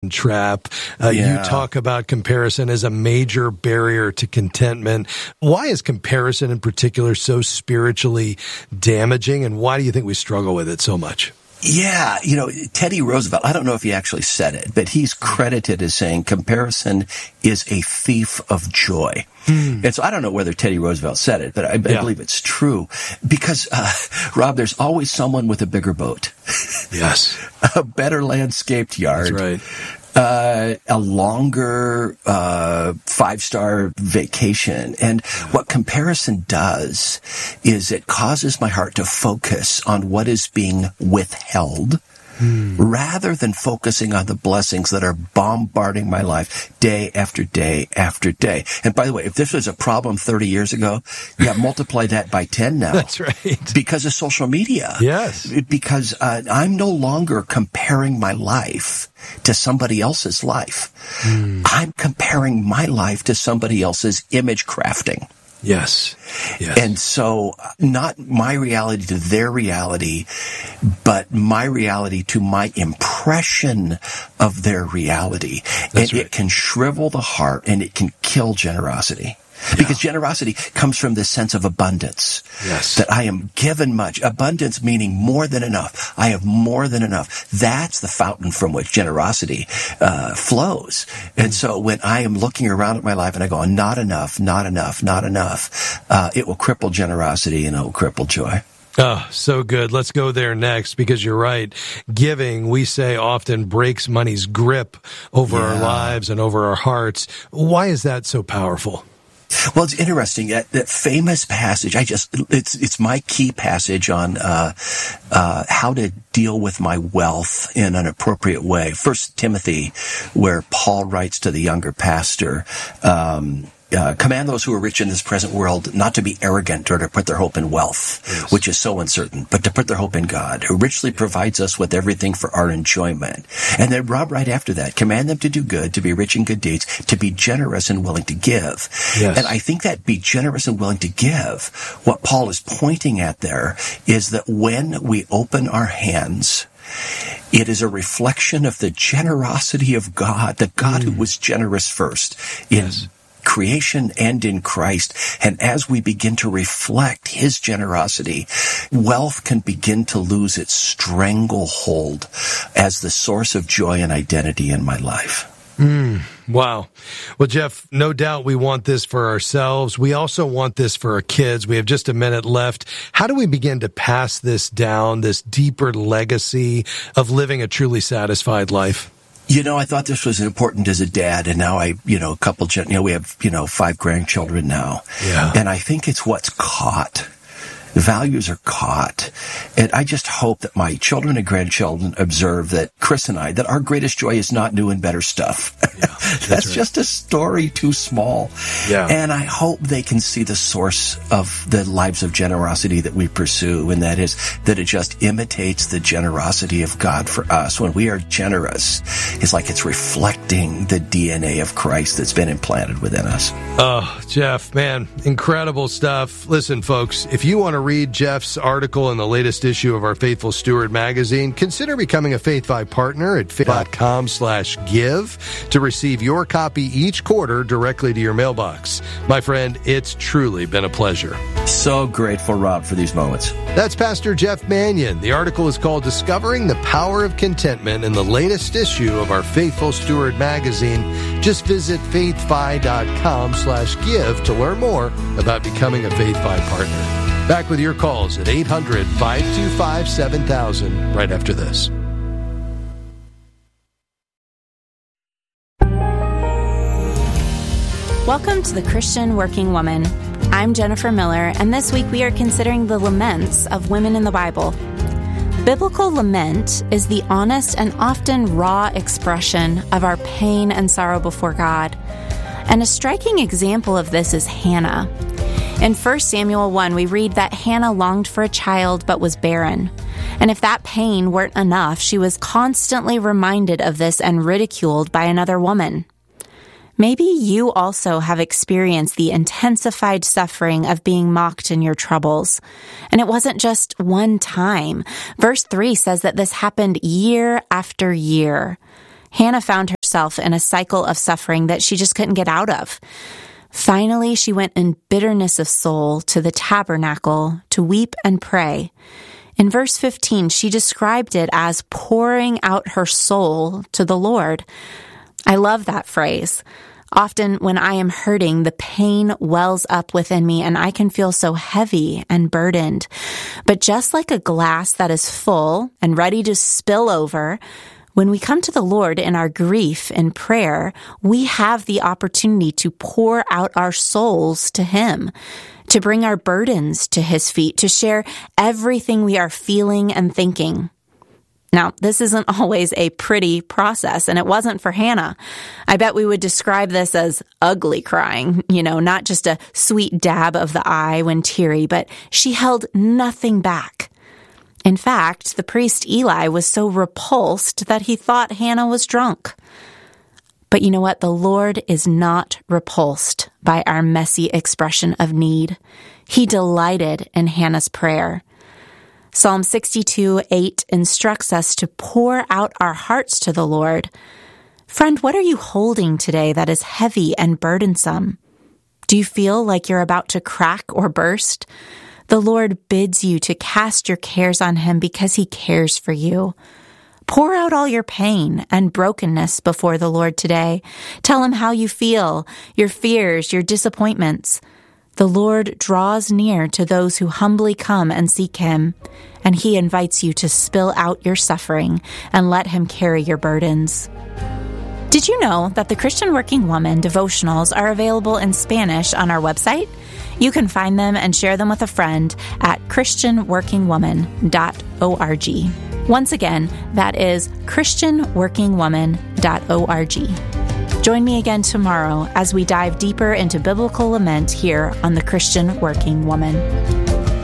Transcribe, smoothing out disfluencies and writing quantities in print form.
trap. You talk about comparison as a major barrier to contentment. Why is comparison in particular so spiritually damaging, and why do you think we struggle with it so much? Yeah, Teddy Roosevelt, I don't know if he actually said it, but he's credited as saying comparison is a thief of joy. And so I don't know whether Teddy Roosevelt said it, but I believe it's true. Because, Rob, there's always someone with a bigger boat. Yes. A better landscaped yard. That's right. A longer 5-star vacation. And what comparison does is it causes my heart to focus on what is being withheld rather than focusing on the blessings that are bombarding my life day after day after day. And by the way, if this was a problem 30 years ago, multiply that by 10 now. That's right. Because of social media. Yes. Because I'm no longer comparing my life to somebody else's life. I'm comparing my life to somebody else's image crafting. Yes. And so not my reality to their reality, but my reality to my impression of their reality. That's and right. It can shrivel the heart and it can kill generosity. Because generosity comes from this sense of abundance. Yes. That I am given much. Abundance meaning more than enough. I have more than enough. That's the fountain from which generosity flows. And so when I am looking around at my life and I go, not enough, not enough, not enough, it will cripple generosity and it will cripple joy. Oh, so good. Let's go there next, because you're right. Giving, we say, often breaks money's grip over our lives and over our hearts. Why is that so powerful? Well, it's interesting. That famous passage, it's my key passage on how to deal with my wealth in an appropriate way. 1 Timothy, where Paul writes to the younger pastor, command those who are rich in this present world not to be arrogant or to put their hope in wealth, which is so uncertain, but to put their hope in God, who richly provides us with everything for our enjoyment. And then Rob, right after that, command them to do good, to be rich in good deeds, to be generous and willing to give. Yes. And I think that be generous and willing to give, what Paul is pointing at there is that when we open our hands, it is a reflection of the generosity of God, the God who was generous first in creation and in Christ. And as we begin to reflect his generosity, wealth can begin to lose its stranglehold as the source of joy and identity in my life. Wow. Well, Jeff, no doubt we want this for ourselves. We also want this for our kids. We have just a minute left. How do we begin to pass this down, this deeper legacy of living a truly satisfied life? I thought this was important as a dad, and now we have, 5 grandchildren now. Yeah. And I think it's what's caught. The values are caught. And I just hope that my children and grandchildren observe that Chris and I, that our greatest joy is not new and better stuff. Yeah, that's just a story too small. Yeah. And I hope they can see the source of the lives of generosity that we pursue, and that is that it just imitates the generosity of God for us. When we are generous, it's like it's reflecting the DNA of Christ that's been implanted within us. Oh, Jeff, man, incredible stuff. Listen, folks, if you want to read Jeff's article in the latest issue of our Faithful Steward magazine, consider becoming a Faith Five partner at faith.com/give to receive your copy each quarter directly to your mailbox. My friend, it's truly been a pleasure. So grateful, Rob, for these moments. That's Pastor Jeff Manion. The article is called Discovering the Power of Contentment in the latest issue of our Faithful Steward magazine. Just visit faithfi.com/give to learn more about becoming a Faith Five partner. Back with your calls at 800-525-7000 right after this. Welcome to The Christian Working Woman. I'm Jennifer Miller, and this week we are considering the laments of women in the Bible. Biblical lament is the honest and often raw expression of our pain and sorrow before God. And a striking example of this is Hannah. In 1 Samuel 1, we read that Hannah longed for a child but was barren. And if that pain weren't enough, she was constantly reminded of this and ridiculed by another woman. Maybe you also have experienced the intensified suffering of being mocked in your troubles. And it wasn't just one time. Verse 3 says that this happened year after year. Hannah found herself in a cycle of suffering that she just couldn't get out of. Finally, she went in bitterness of soul to the tabernacle to weep and pray. In verse 15, she described it as pouring out her soul to the Lord. I love that phrase. Often when I am hurting, the pain wells up within me and I can feel so heavy and burdened. But just like a glass that is full and ready to spill over, when we come to the Lord in our grief in prayer, we have the opportunity to pour out our souls to Him, to bring our burdens to His feet, to share everything we are feeling and thinking. Now, this isn't always a pretty process, and it wasn't for Hannah. I bet we would describe this as ugly crying, not just a sweet dab of the eye when teary, but she held nothing back. In fact, the priest Eli was so repulsed that he thought Hannah was drunk. But you know what? The Lord is not repulsed by our messy expression of need. He delighted in Hannah's prayer. Psalm 62:8 instructs us to pour out our hearts to the Lord. Friend, what are you holding today that is heavy and burdensome? Do you feel like you're about to crack or burst? The Lord bids you to cast your cares on Him because He cares for you. Pour out all your pain and brokenness before the Lord today. Tell Him how you feel, your fears, your disappointments. The Lord draws near to those who humbly come and seek Him, and He invites you to spill out your suffering and let Him carry your burdens. Did you know that the Christian Working Woman devotionals are available in Spanish on our website? You can find them and share them with a friend at christianworkingwoman.org. Once again, that is christianworkingwoman.org. Join me again tomorrow as we dive deeper into biblical lament here on The Christian Working Woman.